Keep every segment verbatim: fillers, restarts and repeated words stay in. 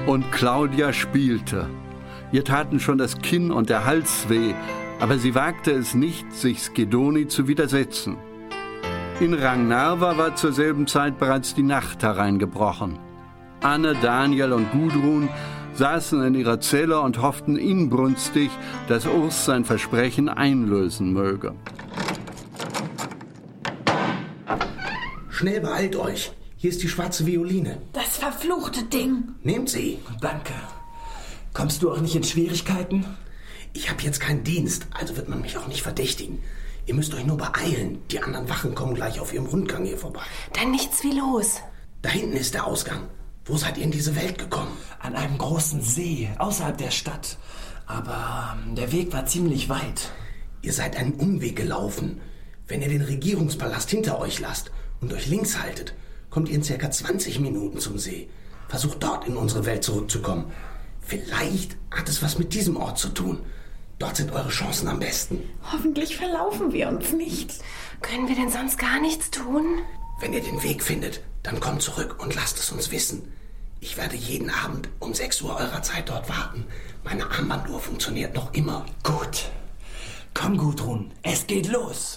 Und Claudia spielte. Ihr taten schon das Kinn und der Hals weh, aber sie wagte es nicht, sich Schedoni zu widersetzen. In Ragnarva war zur selben Zeit bereits die Nacht hereingebrochen. Anne, Daniel und Gudrun saßen in ihrer Zelle und hofften inbrünstig, dass Urs sein Versprechen einlösen möge. Schnell, beeilt euch. Hier ist die schwarze Violine. Das verfluchte Ding. Nehmt sie. Danke. Kommst du auch nicht in Schwierigkeiten? Ich habe jetzt keinen Dienst, also wird man mich auch nicht verdächtigen. Ihr müsst euch nur beeilen. Die anderen Wachen kommen gleich auf ihrem Rundgang hier vorbei. Dann nichts wie los. Da hinten ist der Ausgang. Wo seid ihr in diese Welt gekommen? An einem großen See, außerhalb der Stadt. Aber der Weg war ziemlich weit. Ihr seid einen Umweg gelaufen. Wenn ihr den Regierungspalast hinter euch lasst und euch links haltet, kommt ihr in circa zwanzig Minuten zum See. Versucht dort in unsere Welt zurückzukommen. Vielleicht hat es was mit diesem Ort zu tun. Dort sind eure Chancen am besten. Hoffentlich verlaufen wir uns nicht. Können wir denn sonst gar nichts tun? Wenn ihr den Weg findet, dann kommt zurück und lasst es uns wissen. Ich werde jeden Abend um sechs Uhr eurer Zeit dort warten. Meine Armbanduhr funktioniert noch immer. Gut. Komm, Gudrun, es geht los.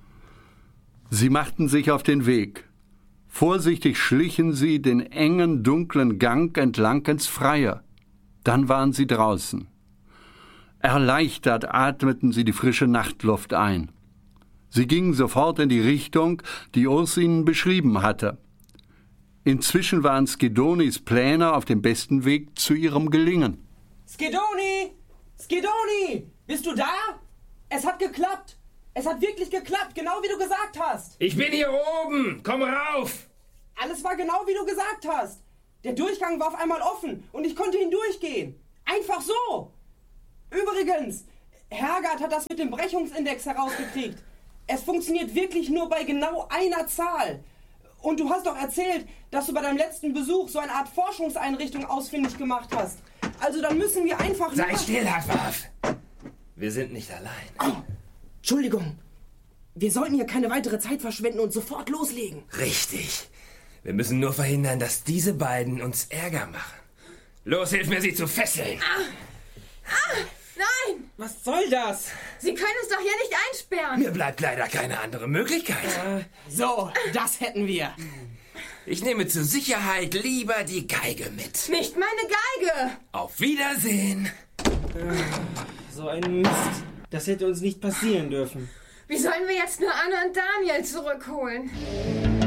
Sie machten sich auf den Weg. Vorsichtig schlichen sie den engen, dunklen Gang entlang ins Freie. Dann waren sie draußen. Erleichtert atmeten sie die frische Nachtluft ein. Sie gingen sofort in die Richtung, die Urs ihnen beschrieben hatte. Inzwischen waren Schedonis Pläne auf dem besten Weg zu ihrem Gelingen. Schedoni! Schedoni! Bist du da? Es hat geklappt! Es hat wirklich geklappt, genau wie du gesagt hast! Ich bin hier oben! Komm rauf! Alles war genau wie du gesagt hast! Der Durchgang war auf einmal offen und ich konnte hindurchgehen. Einfach so! Übrigens, Hergard hat das mit dem Brechungsindex herausgekriegt. Es funktioniert wirklich nur bei genau einer Zahl. Und du hast doch erzählt, dass du bei deinem letzten Besuch so eine Art Forschungseinrichtung ausfindig gemacht hast. Also dann müssen wir einfach... Sei still, Hartwaf! Wir sind nicht allein. Oh, Entschuldigung. Wir sollten hier keine weitere Zeit verschwenden und sofort loslegen. Richtig. Wir müssen nur verhindern, dass diese beiden uns Ärger machen. Los, hilf mir, sie zu fesseln. Ah, ah, nein! Was soll das? Sie können uns doch hier nicht einsperren. Mir bleibt leider keine andere Möglichkeit. Äh, so, das hätten wir. Ich nehme zur Sicherheit lieber die Geige mit. Nicht meine Geige! Auf Wiedersehen. Äh, so ein Mist. Das hätte uns nicht passieren dürfen. Wie sollen wir jetzt nur Anne und Daniel zurückholen?